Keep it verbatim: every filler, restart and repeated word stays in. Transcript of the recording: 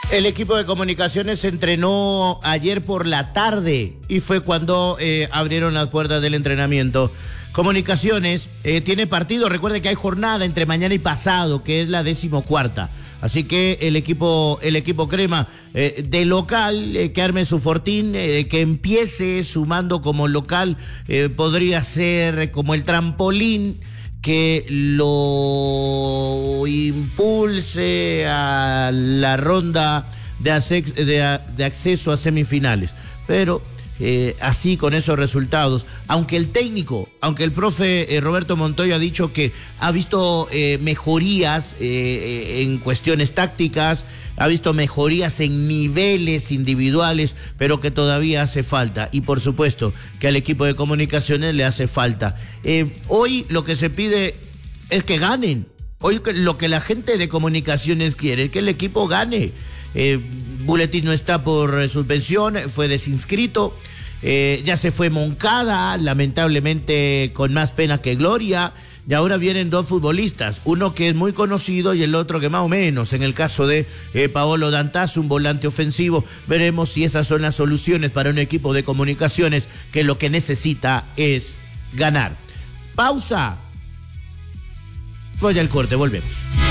El equipo de comunicaciones se entrenó ayer por la tarde y fue cuando eh, abrieron las puertas del entrenamiento. Comunicaciones eh, tiene partido, recuerde que hay jornada entre mañana y pasado, que es la decimocuarta. Así que el equipo, el equipo crema eh, de local, eh, que arme su fortín, eh, que empiece sumando como local, eh, podría ser como el trampolín que lo impulse a la ronda de, ace- de, de acceso a semifinales. Pero eh, así, con esos resultados, aunque el técnico, aunque el profe eh, Roberto Montoya ha dicho que ha visto eh, mejorías eh, en cuestiones tácticas, ha visto mejorías en niveles individuales, pero que todavía hace falta. Y por supuesto que al equipo de comunicaciones le hace falta. Eh, hoy lo que se pide es que ganen. Hoy lo que la gente de comunicaciones quiere es que el equipo gane. Eh, Buletín no está por suspensión, fue desinscrito. Eh, ya se fue Moncada, lamentablemente con más pena que gloria. Y ahora vienen dos futbolistas, uno que es muy conocido y el otro que más o menos. En el caso de eh, Paolo Dantas, un volante ofensivo. Veremos si esas son las soluciones para un equipo de comunicaciones que lo que necesita es ganar. Pausa. Voy al corte, volvemos.